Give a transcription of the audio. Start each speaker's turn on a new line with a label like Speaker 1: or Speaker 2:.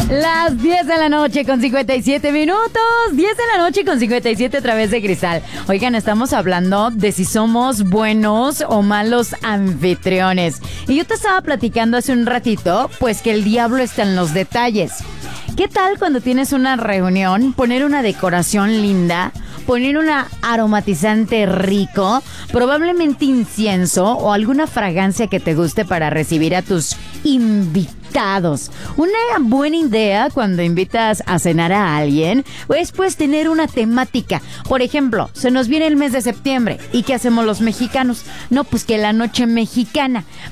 Speaker 1: Las 10 de la noche con 57 minutos. 10 de la noche con 57 a través de Cristal. Oigan, estamos hablando de si somos buenos o malos anfitriones. Y yo te estaba platicando hace un ratito, pues que el diablo está en los detalles. ¿Qué tal cuando tienes una reunión, poner una decoración linda, poner una aromatizante rico, probablemente incienso o alguna fragancia que te guste para recibir a tus invitados? Una buena idea cuando invitas a cenar a alguien es pues tener una temática. Por ejemplo, se nos viene el mes de septiembre. ¿Y qué hacemos los mexicanos? No, pues que la noche mexicana.